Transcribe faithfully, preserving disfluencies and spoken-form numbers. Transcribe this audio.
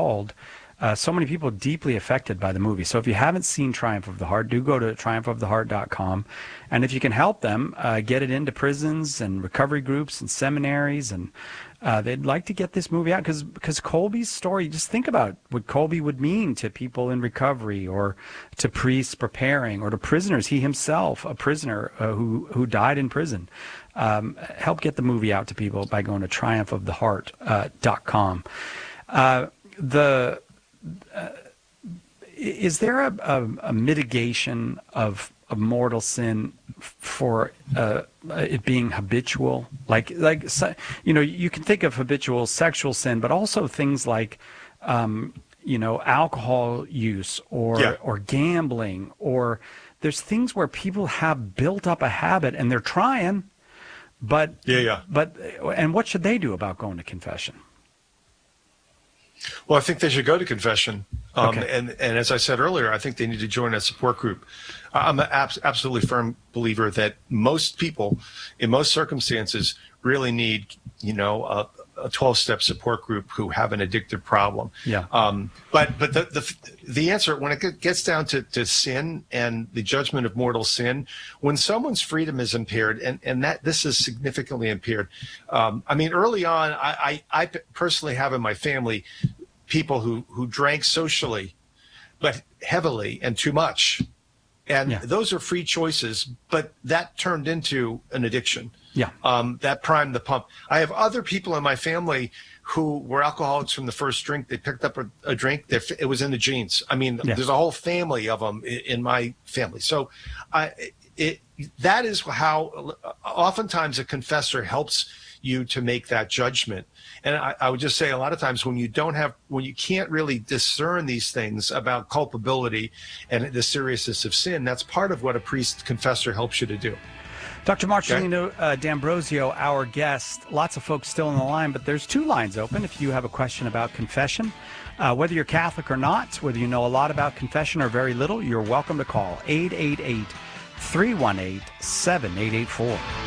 called. Uh, so many people deeply affected by the movie. So if you haven't seen Triumph of the Heart, do go to triumph of the heart dot com. And if you can help them, uh, get it into prisons and recovery groups and seminaries. And uh, they'd like to get this movie out because because Kolbe's story, just think about what Kolbe would mean to people in recovery or to priests preparing or to prisoners. He himself, a prisoner uh, who, who died in prison. Um, help get the movie out to people by going to triumph of the heart dot com. Uh, the Uh, is there a, a, a mitigation of, of mortal sin for uh, it being habitual? Like, like you know, you can think of habitual sexual sin, but also things like, um, you know, alcohol use or yeah. or gambling, or there's things where people have built up a habit and they're trying, but yeah, yeah. But and what should they do about going to confession? Well, I think they should go to confession. Um, okay. and, and as I said earlier, I think they need to join a support group. I'm an abs- absolutely firm believer that most people, in most circumstances, really need, you know, a, a twelve-step support group who have an addictive problem. Yeah. Um, but but the, the the answer, when it gets down to, to sin and the judgment of mortal sin, when someone's freedom is impaired, and, and that this is significantly impaired. Um, I mean, early on, I, I, I personally have in my family people who, who drank socially, but heavily and too much. And yeah. those are free choices, but that turned into an addiction. Yeah. Um, that primed the pump. I have other people in my family who were alcoholics from the first drink. They picked up a, a drink. It was in the genes. I mean, yeah. there's a whole family of them in, in my family. So I, it, that is how oftentimes a confessor helps you to make that judgment. And I, I would just say a lot of times when you don't have, when you can't really discern these things about culpability and the seriousness of sin, that's part of what a priest confessor helps you to do. Doctor Marcellino okay. uh, D'Ambrosio, our guest. Lots of folks still on the line, but there's two lines open if you have a question about confession. Uh, whether you're Catholic or not, whether you know a lot about confession or very little, you're welcome to call eight eight eight, three one eight, seven eight eight four.